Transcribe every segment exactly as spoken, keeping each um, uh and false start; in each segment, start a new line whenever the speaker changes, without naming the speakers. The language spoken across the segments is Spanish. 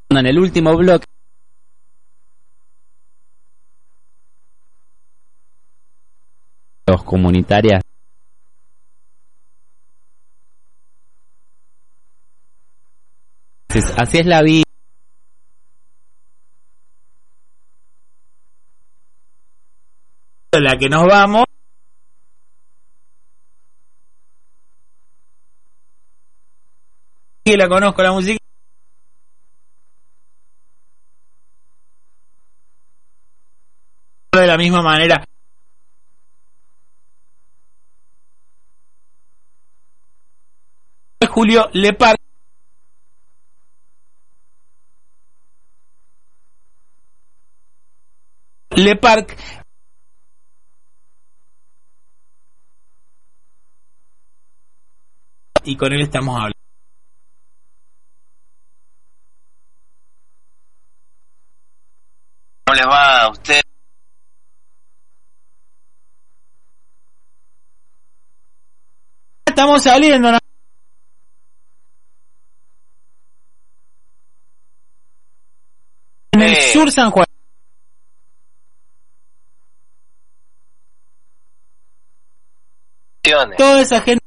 En el último bloque los comunitarias así es la vida, la que nos vamos y la conozco la música de la misma manera. Julio Lepar Le Parc y con él estamos hablando.
¿Cómo les va a usted?
Estamos saliendo, ¿no? En el
Eh.
sur San Juan. Toda esa gente.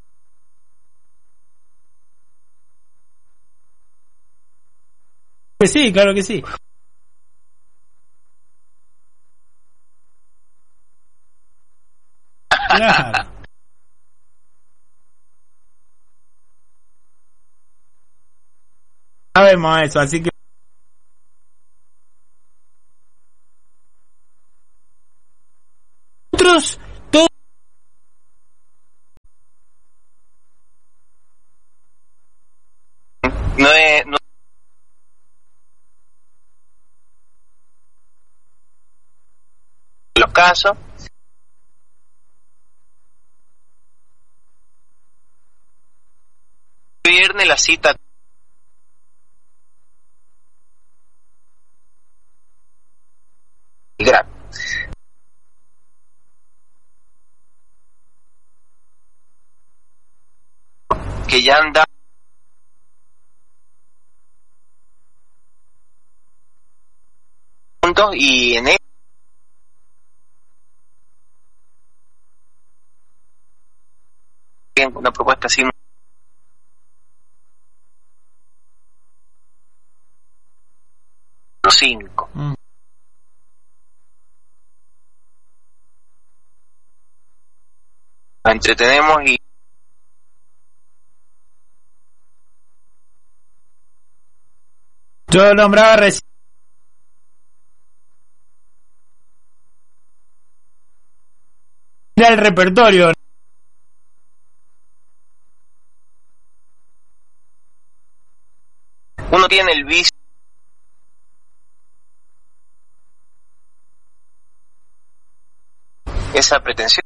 Pues sí, claro que sí. Claro. Sabemos eso, así que nosotros todos
No es, no los casos. Viernes la cita grave. Que ya anda juntos y en una propuesta así los cinco.
Mm.
Nos entretenemos y
yo nombraba recién el repertorio.
uno tiene el vicio esa pretensión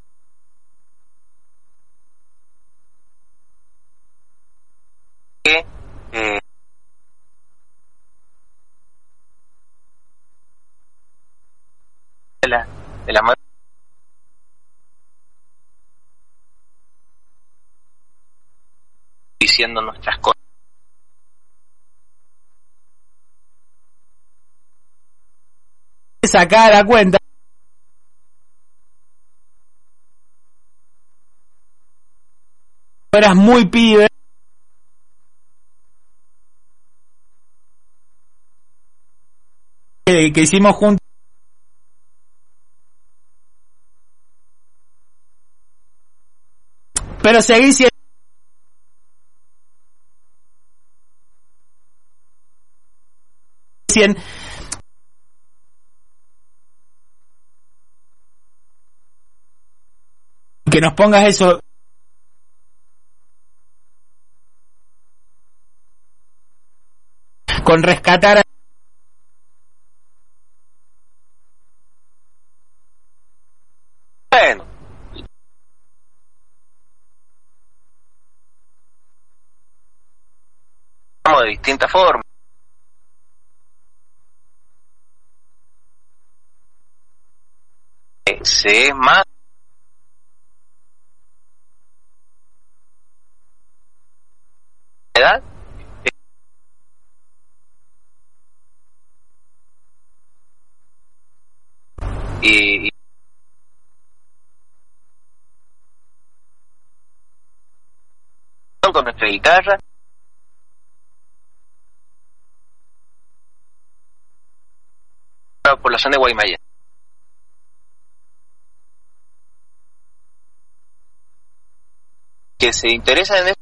que eh, de la de la madre diciendo nuestras cosas.
Sacar la cuenta. Eras muy pibe. Que, que hicimos juntos. Pero seguí siendo. Que nos pongas eso. Con rescatar.
Bueno, de distintas formas. Se es más edad nuestra guitarra. Por la zona de Guaymallén. Que se interesa en esto,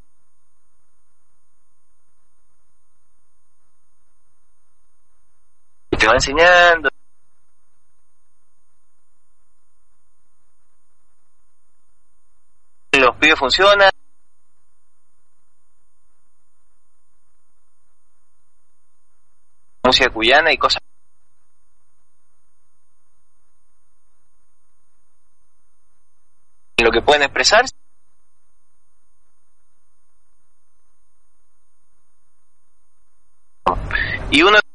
te va enseñando. Los pibes funcionan. Música cuyana y cosas. Lo que pueden expresarse. Y uno